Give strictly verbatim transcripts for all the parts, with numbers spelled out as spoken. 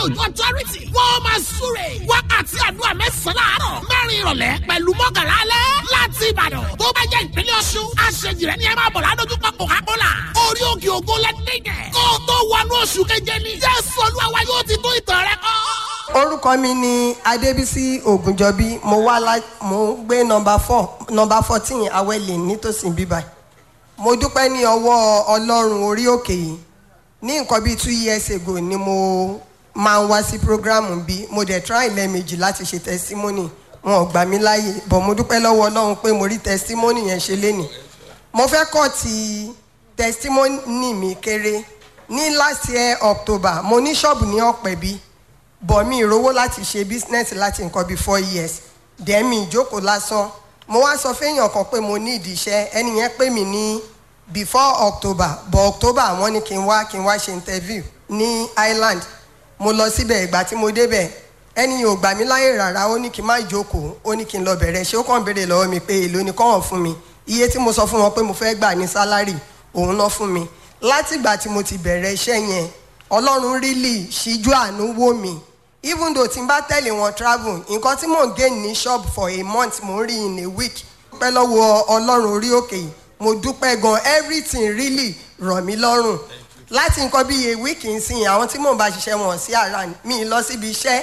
òjò authority. Wọ́n máa súre. Wákàtí àdúrà mẹ́sàn-án láàárọ̀. Mẹ́rin ìrọ̀lẹ́ pẹ̀lú mọ́kànlá alẹ́. Láti Ìbàdàn. Tó bá jẹ́ ìpínlẹ̀ Ọ̀ṣun. Aṣèjìrẹ́ ni ẹ máa bọ̀ ládójúkọ Coca-Cola. Orí òkè ògo lẹ́dẹ̀gẹ̀. Kó o tó wọnú oṣù keje ni. Jésù Olúwa wa yóò ti tó ìtàn rẹ kọ́. Orúkọ mi ni Adébísí Ògúnjọbí. Mo wá lá mo ń gbé nọ́mbà four nọ́mbà fourteen Awẹ́lẹ̀ nítòsí bíbá. Mo dúpẹ́ ní ọwọ́ Ọlọ́run orí òkè yìí. Ní nǹkan bíi two years ago ni mo máa ń wá sí program bí mo dẹ̀ try lẹ́ẹ̀mejì láti ṣe testimony. Wọn ò gbà mí láàyè but mo dúpẹ́ lọ́wọ́ Ọlọ́run pé mo rí testimony yẹn ṣe lénìí. Mo fẹ́ kọ́ ti testimony mi kéré. Ní last year October mo ní ṣọ́ọ̀bù ní Ọ̀pẹ̀bí. Bọ̀ mi ìrówó láti ṣe business láti nǹkan bíi four years. Dẹ̀ mi ìjókòó lásán. Mo wá sọ fẹ́yàn kan pé mo ní ìdí iṣẹ́. Ẹni yẹn pè mí ní before October. But October wọ́n ní kí n wá kí n wá ṣe interview ní Island. Mo lọ síbẹ̀ ìgbà tí mo débẹ̀. Ẹni yóò gbà mí láyè rárá. Ó ní kí n má jókòó. Ó ní kí n lọ bẹ̀rẹ̀ ṣé ó kàn béèrè lọ́wọ́ mi pé èló ni kọ́wọ̀n fún mi. Iye tí mo sọ fún wọn pé mo fẹ́ gbà ní sálárì òun ná fún mi. Látìgbà tí mo ti bẹ̀rẹ̀ iṣẹ́ yẹn Ọlọ́run really ṣíjú àánú wò mí. Even though tí n bá tẹ̀lé wọn travel nǹkan tí mò ń gain ní shop for a month mò ń rí in a week. Dúpẹ́ lọ́wọ́ Ọlọ́run orí òkè yìí mo dúpẹ́ gan everything really rọ̀ mí lọ́rùn. Láti nǹkan bí a week nsìn àwọn tí mò ń bá ṣiṣẹ́ wọn sí around mi lọ síbi iṣẹ́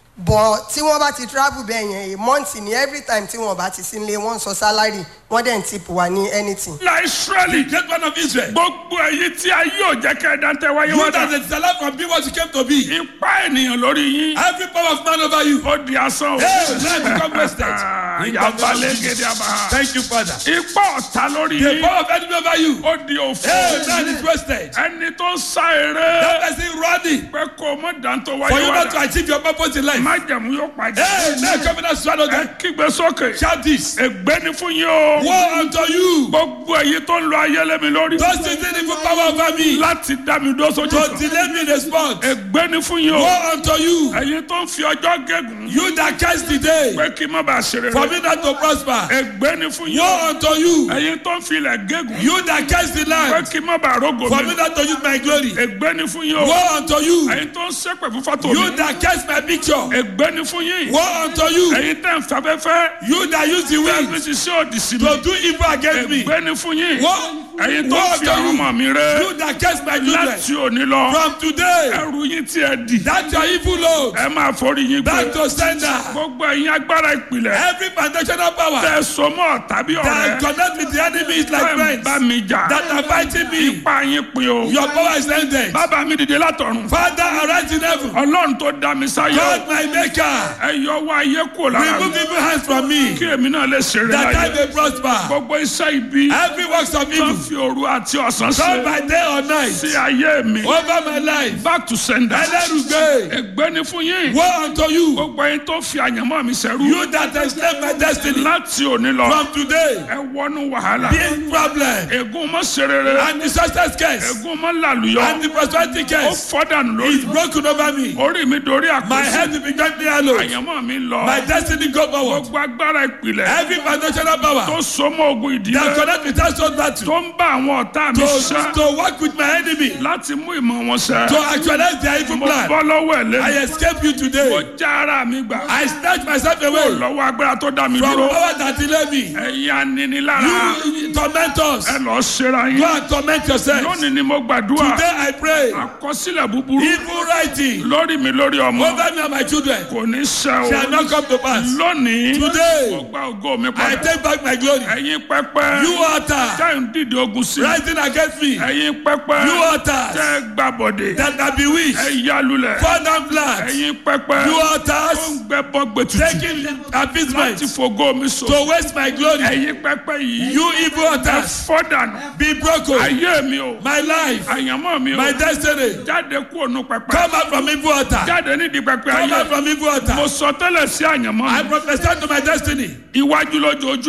but tí wọ́n bá ti travel bẹ́ẹ̀ yẹn a month ni every time tí wọ́n bá ti sí ilé wọ́n sọ salary wọ́n dẹ̀ ń tip wà ní anything. La Israeli, The great one of Israel. gbogbo èyí tí a yóò jẹ́ kẹ́ ẹ dáńtẹ́ wáyé You wá that dá. is alive from being what you came to be. Ipa ènìyàn lórí yín. Every power of man over you. Ó di asán o. Hey, let it become wasted. In the name of Yàbálẹ̀ Jesus. gèdè àbá. Thank you, Father. Ipa ọ̀tá lórí The yín. power of enemy over you. Ó di òfò. Hey, man is wasted. Ẹni tó ń sá eré. That person running Pé kó o mọ̀ dáńtọ́ for wáyé you wá not to dá. achieve your purpose in life. Májẹ̀mú yóò pàdé. Hey, let covenant swallow them. Ẹ kígbe sókè. Shout this. Ègbé ni fún yín o. Woe unto you. Gbogbo èyí tó ń lo ayẹlẹ mi lórí. Those using evil power over me. Láti dá mi dó sójú To kan. delay me in the spot. Ègbé ni fún yín o. Woe unto you. Ẹ̀yin tó ń fi ọjọ́ gégùn. You that curse the day. Pé kí n má bàa ṣe For rere. me not to prosper. Ègbé ni fún yín o. Woe unto you. Ẹ̀yin tó ń fi ilẹ̀ gégùn. You that curse the Pé land. kí n má bàa rógò For mi. me not to use my glory. Ègbé ni fún yín o. Woe unto you. Ẹ̀yin tó ń ṣépè fún fọ́tò You mi. that curse my picture. Ègbé ni fún yín. Woe unto you. Ẹ̀yin tẹ́ ń fafẹ́fẹ́. You that use the Tẹ́ wind fi ṣiṣẹ́ òdì sí mi. to do evil against me. Ègbé ni fún yín. Woe Ẹ̀yin tó woe ń fi unto àwọn you. ọmọ mi ré. You that curse my children. Láti òní lọ. From today. Ẹrù yín tí ẹ dì. That your evil load. Ẹ máa forí yín Back gbé. to sender. Gbogbo ẹ̀yin agbára ìpìlẹ̀. Every foundational power Tẹ́ sọmọ́ tàbí that ọ̀rẹ́. connect with the enemy is like Tẹ́ ń friends bá mi jà. that are fighting me. Ipa yín pin o. Your power is ended. Bàbá mi dìde látọ̀run. Father, arise in heaven. Ọlọ́run tó dá mi sáyé. God, my maker. Ẹ yọ wá ayé kúrò lára Remove mi. evil hands from me. Kí èmi náà lè ṣeré That I láyé. may prosper. Gbogbo iṣẹ́ ibi. Every works of Tó evil. fi òru àti ọ̀sán Done ṣe. by day or night. Sí ayé mi. Over my life. Back to sender. Ẹlẹ́rùgbé. Ègbé ni fún yín. Woe unto you. Gbogbo ẹ̀yin tó fi àyànmọ́ mi ṣẹrú. You that enslave my destiny. Láti òní lọ. From today. Ẹ wọnú wàhálà. Big problem. Ègún mọ́ ṣe rere. And the success case. Ègún mọ́ làlùyọ. And the prosperity Ó case. fọ́ dànù Is lórí. broken over me. Orí mi dorí My àpèsè. head will be gently hallowed. Àyànmọ́ mi lọ. My destiny go forward. Gbogbo agbára ìpìlẹ̀. Every foundational power Tó so mọ́ ogun that ìdílé. connect with household battle. Tó ń bá àwọn ọ̀tá mi To, ṣá. to work with my enemy. Láti mú ìmọ̀ wọn ṣẹ. To actualize their evil Mo plan. bọ́ lọ́wọ́ ẹ̀ I lẹ́nu. escape you Mo today. já ara mi gbà. I snatch myself away Lọ́wọ́ agbára tó dá mi from dúró. power that delay me. Ẹ̀yin aninilára. You torment us. Ẹ lọ ṣera Go yín. and torment yourself. Lónìí ni mo gbàdúrà. Today I pray. Àkọsílẹ̀ búburú. Evil writing Lórí mi lórí ọmọ. over me and my children Kò ní ṣẹ shall o. not come to pass. Lónìí. Today Mo gba ògo mi I padà. take back my glory. Ẹ̀yin pẹpẹ. You altar Tẹ́ ń dìde ogun sí. rising against me. Ẹ̀yin pẹpẹ. You altars Tẹ́ gbàbọ̀dè. that are bewitched. Ẹ yálulẹ̀. Fall down flat. Ẹ̀yin pẹpẹ. You Tó altars ń gbẹ bọ́gbẹ tutù. taking appeasement Láti fògo mi sọ. to waste my glory. Ẹ̀yin pẹpẹ yìí. You evil Ẹ altars fọ́ dànù. be broken. Ayé mi o. My life, Àyànmọ́ mi o. my destiny. Jáde kúrò nù pẹpẹ. Come out from evil altar. Jáde nídìí pẹpẹ Come out ayé. from evil Mo altar. sọ tẹ́lẹ̀ sí àyànmọ́ I mi. prophesy to my destiny. Iwájú lójoojúmọ́. Forward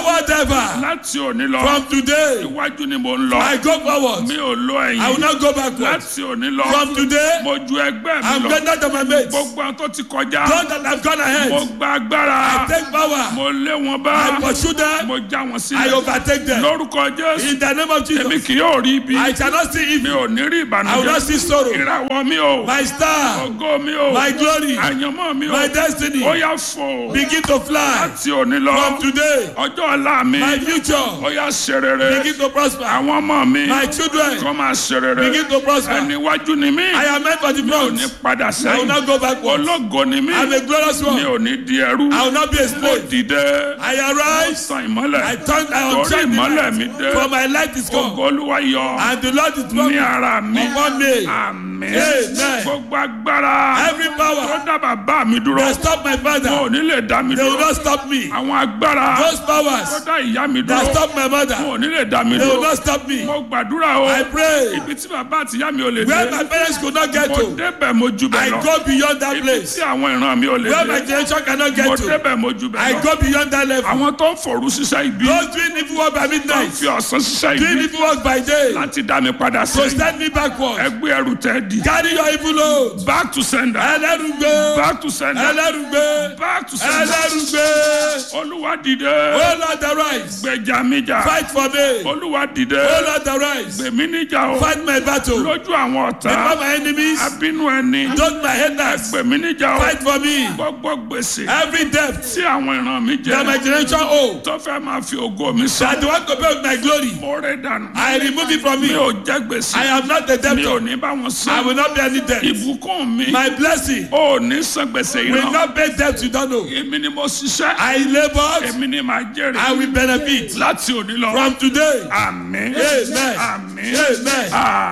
whatever. láti òní lọ From today, iwájú ni mo ń lọ I go forward. mi ò lọ I will ẹ̀yìn not go backwards. láti òní lọ From today, mo ju ẹgbẹ́ mi I'm lọ greater than my mates. gbogbo àwọn tó ti kọjá Those that have gone mo ahead, gba agbára I take power. mo lé wọn bá I pursue them. mo já wọn I sílẹ̀ overtake them. lórúkọ Jésù In the name of èmi Jesus, kì yóò rí ibi I shall not see mi evil. ò ní rí I will not ìbànújẹ́ see sorrow. ìràwọ̀ mi ò My star, ògo mi ò my glory, àyànmọ́ mi ò my destiny ó yá fò begin to fly. láti òní lọ From today, ọjọ́ ọ̀la mi my ó future yá ṣe rere begin to prosper. àwọn ọmọ mi My children kọ́ máa ṣe rere begin to prosper. ẹni iwájú ni mí I am meant for the mi ò ní front. padà I will sẹ́yìn not go backwards. ológo ni mí I'm a glorious mi one. ò ní di ẹrú I will not be a mo slave. dìde I arise. sàn ìmọ́lẹ̀ I turn. I torí unshine the ìmọ́lẹ̀ mi light. dé For my light is ògo come, Olúwa yọ and the Lord is ní strong ara mi upon me. àmín Amen. gbogbo agbára Every tó power dá bàbá mi dúró that stop my wọn ò father, ní lè dá mi they will dúró not stop me. àwọn agbára Those tó powers dá ìyá mi that dúró stop my wọn mother, ò ní lè dá mi they will dúró not stop me. mo gbàdúrà o I pray. ibi tí bàbá àti ìyá mi ò lè Where dé my parents could not get mo to, débẹ̀ mo ju bẹ̀ I lọ go beyond that ibi place. tí àwọn ìran mi ò lè Where my dé generation cannot mo get to, débẹ̀ mo ju bẹ̀ I lọ go beyond that level. àwọn tó ń fòru ṣiṣẹ́ ibi Those doing evil work by tó ń midnight, fi ọ̀sán ṣiṣẹ́ doing ibi evil work by day, láti dá mi padà to sẹ́yìn stand me backward. ẹgbẹ́ ẹrù tẹ́ di Carry your evil load. back to sender Ẹlẹ́rùgbé. back to sender Ẹlẹ́rùgbé. back to sender Ẹlẹ́rùgbé. olúwa dìde Oh Lord, arise. gbèjà mi jà Fight for me. olúwa dìde Oh Lord, arise. gbèmí níjà o Fight my battle. lójú àwọn ọ̀tá Before my enemies, abínú ẹni don't my haters. gbèmí níjà o Fight for me. gbogbo gbèsè Every debt tí àwọn ìran mi that my jẹ generation owe, tó fẹ́ máa fi ògo mi sọ that they want to pay with my glory, mo rẹ̀ dànù I remove it from mi me. ò jẹ gbèsè I am not the mi ò debtor. ní bá wọn I san will not pay any debt. ìbùkún mi My blessing ò ní san gbèsè will ìran not pay debt you don't know. èmi ni mo ṣiṣẹ́ I labor, èmi ni màá jèrè I will benefit. láti òní lọ From today, àmín Amen. àmín Amen.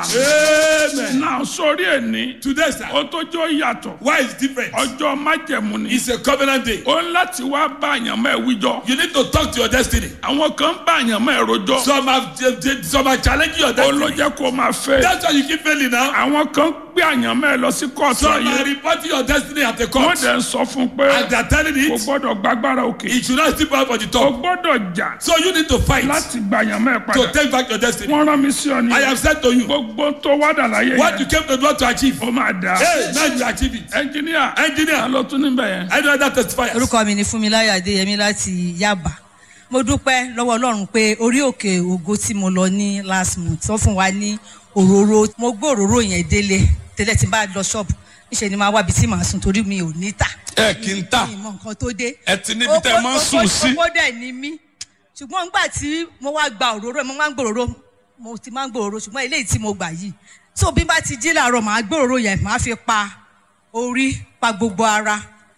àmín Amen. náà sórí ẹni Today, sir, ó tó jọ yàtọ̀ why is different? ọjọ́ májẹ̀mú ni It's a covenant day. ó ń láti wá bá àyànmọ́ ẹ̀ wíjọ You need to talk to your destiny. àwọn kan bá àyànmọ́ ẹ̀ rojọ́ Some have, some are challenging your ó ló destiny. jẹ́ kó máa fẹ́ That's why you keep failing now. àwọn kan gbé àyànmọ́ ẹ̀ lọ sí kóòtù Some ayé are reporting your destiny at the wọ́n court. dẹ̀ ń sọ fún un pé And they're telling kò it, gbọ́dọ̀ gbàgbára òkè it should not step out for the kò top. gbọ́dọ̀ jà So you need to fight láti gba àyànmọ́ ẹ̀ to padà take back your destiny. wọ́n rán mi sí ọ ní I have said to you, gbogbo tó wádà láyé what you yẹn came to do to achieve. ó máa dà Hey, now you achieve it. ẹnjìníà Engineer, ló tún níbẹ̀ yẹn. I know that testifiers. orúkọ mi ni Fúnmiláyọ̀ Adéyẹmí láti Yaba. Mo dúpẹ́ lọ́wọ́ Ọlọ́run pé orí òkè ògo tí mo lọ ní last month wọ́n fún wa ní òróró. Mo gbé òróró yẹn délé tẹ́lẹ̀ tí n bá lọ ṣọ́ọ̀bù níṣẹ́ ni máa wá ibi tí màá sùn torí mi ò ní tà. Ẹ kì í tà. Mi ì mọ nǹkan tó dé. Ẹ ti níbi tẹ́ ẹ máa ń sùn sí. Owó dẹ̀ ni mí. Ṣùgbọ́n nígbà tí mo wá gba òróró mo máa ń gbòòrò mo ti máa ń gbòòrò ṣùgbọ́n eléyìí tí mo gbà yìí. So bí n bá ti jí láàárọ̀ màá gbé òróró yẹn màá fi pa orí pa gbogbo ara.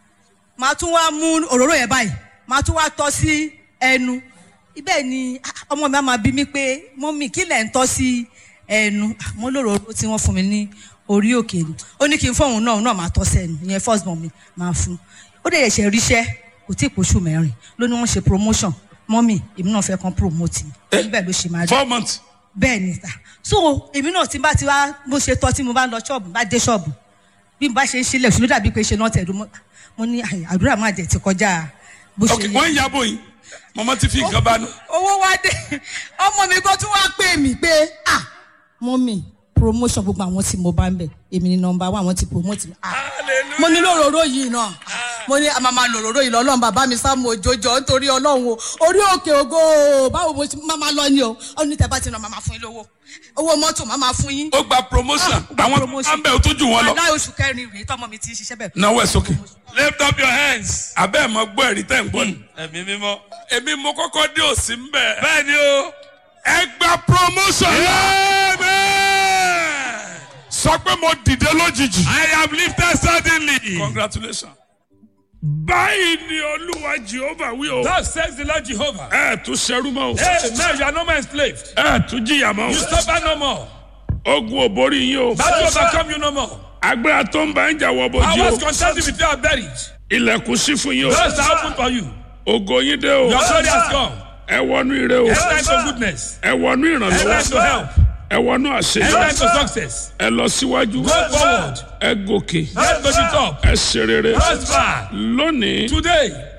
Màá tún wá mú òróró yẹn báyìí màá tún wá tọ́ sí ẹnu. Ibẹ̀ ni ọmọ mi á máa bí mi pé mọ́mì kí lẹ̀ ń tọ́ sí ẹnu. Mo lóróró tí wọ́n fún mi ní orí òkè ni. Ó ní kí n fóun náà náà máa tọ́ sẹ́nu ìyẹn first born mi máa fún. Ó dẹ̀ ṣe ríṣẹ́ kò tí ì pòṣù mẹ́rin ló ní wọ́n ṣe promotion mọ́mì èmi náà fẹ́ kan promote mi. Bẹ́ẹ̀ ló ṣe máa rí. Four months. Bẹ́ẹ̀ ni ta so èmi náà tí n bá ti wá bó ṣe tọ́ tí mo bá lọ ṣọ́ọ̀bù bá dé ṣọ́ọ̀bù bí n bá ṣe ń ṣílẹ̀ ṣùgbọ́n dàbí pé ṣe náà tẹ̀dú mo ní àdúrà máa jẹ ti kọjá bó ṣe Okay, wọ́n ń yabò yín. Mama ti fi nǹkan bá nu. owó wá dé ọmọ mi kan tún wá pè mí pé ah mọ́mì promotion gbogbo àwọn tí mo bá ń bẹ̀ èmi ni nọmba one àwọn ti promote mi ah mo ní lòróró yìí náà mo ní àmàmà lòróró yìí lọ́lọ́run bàbá mi Sáàmù Òjòjò nítorí Ọlọ́run o orí òkè ògo báwo mo ti máa lọ ni o ó ní tẹ́ bá ti nà máa fún yín lówó owó mọ́tò máa fún yín. Ó gba promotion. Àwọn àmbẹ̀ ò tó jù wọ́n lọ. aláì oṣù kẹrin rèé tọmọ mi ti ń ṣiṣẹ́ bẹ́ẹ̀. Náwó ẹ̀ sókè. Lift up your hands. Abẹ́ ẹ̀ mọ gbọ́ ẹ̀rí tẹ̀ ń gbọ́ ni. Ẹ̀mí mímọ́. Èmi mo kọ́kọ́ dé òsì ń bẹ̀. Bẹ́ẹ̀ ni o. Ẹ gba promotion. Amen. Sọ pé mo dìde lójijì. I am lifted suddenly. Congratulations. báyìí ni olúwa Jehovah wí o. Thus says the Lord Jehovah. ẹ tún ṣẹrú mọ́ o. Hey, now you are no more enslaved. ẹ tún jìyà mọ́ You o. suffer no more. ogun ò borí yín o. Battle overcome you no more. agbára tó ń bá ń jà wọ bójú I was o. contending with you are buried. ilẹ̀kùn sí fún yín o. Doors are open for you. ògo yín dé o. Your glory has come. ẹ wọnú ire o. Enter into goodness. ẹ wọnú Enter into ìrànlọ́wọ́. help. ẹ wọnú Enter àṣeyọrí. into success. ẹ lọ síwájú. Go forward. ẹ gòkè. Get to the top. ẹ ṣe rere. Prosper. lónìí Today,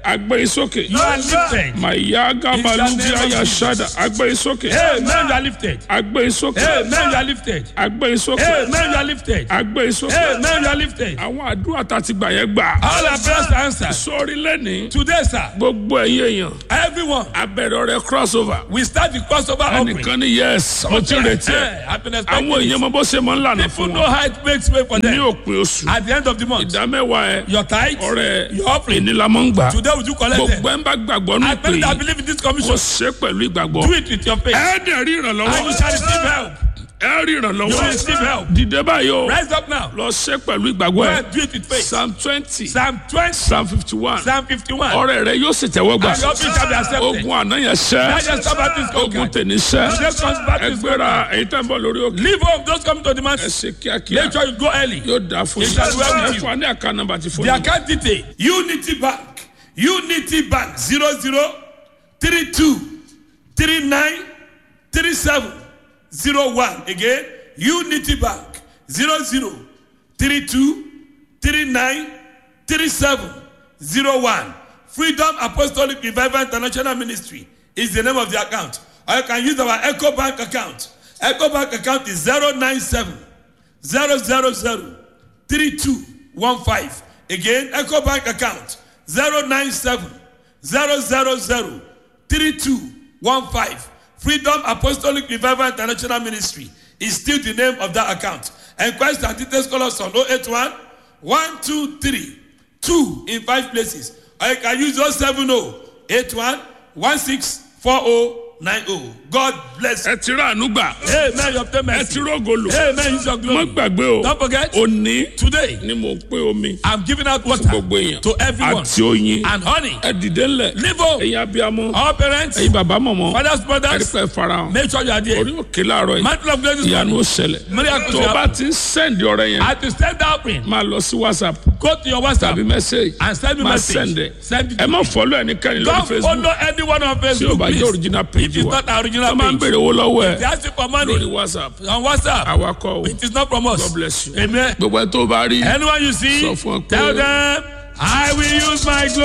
agbẹ́ ìsókè. You are lifted. màyà gabalubi ayasada agbẹ́ ìsókè. Amen. You are lifted. agbẹ́ ìsókè. Amen. You are lifted. agbẹ́ ìsókè. Amen. You are lifted. agbẹ́ ìsókè. Amen. You are lifted. àwọn àdúrà tá a ti gbà yẹn gbà. All our prayers are answered. sórí lẹ́ni. Today, sir, gbogbo ẹ̀yẹ èèyàn. everyone, abẹ́rẹ́ ọ̀rẹ́ crossover. we start the crossover offering. ẹnìkan ní yes mo ti retí ẹ. I've been expecting àwọn èèyàn it. mọ bó ṣe máa ń lànà People fún know wọn. how it makes way for ní them. òpin oṣù. At the end of the month, ìdámẹ́wàá ẹ. your tithe, ọ̀rẹ́ your offering, ìnílámọ́ ń gbà. today would you collect them? gbogbo ẹ̀ ń bá gbàgbọ́ ní I ìpè believe that yìí. believe in this kò commission. ṣe pẹ̀lú ìgbàgbọ́. Do it with your faith. ẹ dẹ̀ rí And you ìrànlọ́wọ́. shall receive help. ẹ rí You will ìrànlọ́wọ́. receive help. dìde báyìí o. Rise up now. lọ ṣe pẹ̀lú ìgbàgbọ́ Go ẹ. and do it with faith. psalm twenty. Psalm twenty, psalm fifty one. Psalm fifty-one. ọrẹ rẹ yóò sì tẹ́wọ́ gbà. And your offering shall be accepted. ogun àná yẹn ṣẹ́. That just stop at this ogun conquer. tèmi ṣẹ́. Just comes back this ẹgbẹ́ra èyí tẹ́ ń bọ̀ lórí òkè. Leave home. Those coming to the ẹ mountain. ṣe kíákíá. Make sure you go early. yóò dáa fún It shall be well with ẹ you. fún wa ní àká nọ́mbà ti fún The mi. account detail. Unity Bank. Unity Bank. Zero zero three two three nine three seven zero one. Again. Unity Bank. Zero zero three two three nine three seven zero one. Freedom Apostolic Revival International Ministry is the name of the account. Or you can use our Echo Bank account. Echo Bank account is zero nine seven zero zero zero three two one five. Again, Echo Bank account zero nine seven zero zero zero three two one five. Freedom Apostolic Revival International Ministry is still the name of that account. Enquest and details call us on zero eight one one two three two in five places. Or you can use zero seven zero eight one one six four zero nine zero. God bless you. ẹ ti rà ànú gbà. Amen. You obtain ẹ mercy. ti rògolo. Amen. Use your má glory. gbàgbé o. Don't forget, òní today ni mo pé omi. I'm giving out water gbogbo èèyàn. to everyone àti oyin. and honey. ẹ dìde ńlẹ̀. Leave home. ẹ̀yin abiyamọ. All parents, ẹ̀yin bàbá mọ̀mọ́. fathers, ẹ brothers, rí pé farahàn. make sure you are there. orí òkè láàárọ̀ yìí. Mantle of grace this ìyanu morning. ó ṣẹlẹ̀. Miracles tó o will bá happen. ti ń sẹ́ndì ọ̀rẹ́ yẹn. I have to send out print. máa lọ sí whatsapp Go to your WhatsApp tàbí message. and send me máa message. send ẹ̀. Send it ẹ to má me. follow ẹnikẹ́ni lórí Don't facebook. follow anyone on tí o Facebook, bá jẹ́ please. original If page it's wa. not our original wọ́n máa ń page. bèrè owó lọ́wọ́ They ẹ̀ ask you for money lórí whatsapp. on WhatsApp. awakọ̀ o. It is not from us. God bless you. Amen. gbogbo ẹ tó bá rí. Anyone you see, Sọ fún ọ pé- tell them, I will use my glory.